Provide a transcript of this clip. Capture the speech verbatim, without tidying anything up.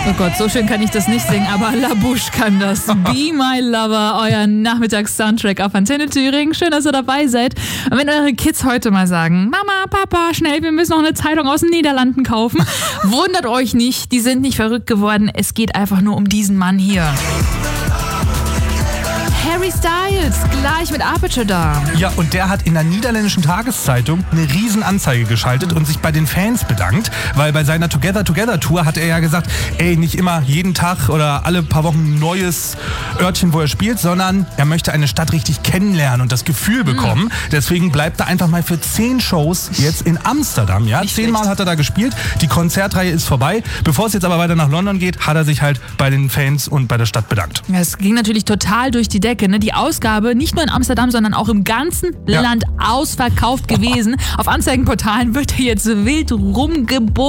Oh Gott, so schön kann ich das nicht singen, aber La Bouche kann das. Be My Lover, euer Nachmittags-Soundtrack auf Antenne Thüringen. Schön, dass ihr dabei seid. Und wenn eure Kids heute mal sagen, Mama, Papa, schnell, wir müssen noch eine Zeitung aus den Niederlanden kaufen, wundert euch nicht, die sind nicht verrückt geworden. Es geht einfach nur um diesen Mann hier. Harry Styles, gleich mit Aperture da. Ja, und der hat in der niederländischen Tageszeitung eine Riesenanzeige geschaltet und sich bei den Fans bedankt, weil bei seiner Together Together Tour hat er ja gesagt, ey, nicht immer jeden Tag oder alle paar Wochen ein neues Örtchen, wo er spielt, sondern er möchte eine Stadt richtig kennenlernen und das Gefühl bekommen. Mhm. Deswegen bleibt er einfach mal für zehn Shows jetzt in Amsterdam. Ja, zehnmal hat er da gespielt, die Konzertreihe ist vorbei. Bevor es jetzt aber weiter nach London geht, hat er sich halt bei den Fans und bei der Stadt bedankt. Es ging natürlich total durch die Decke. Ne? Die Ausgabe nicht nur in Amsterdam, sondern auch im ganzen ja. Land ausverkauft gewesen. Auf Anzeigenportalen wird er jetzt wild rumgebogen.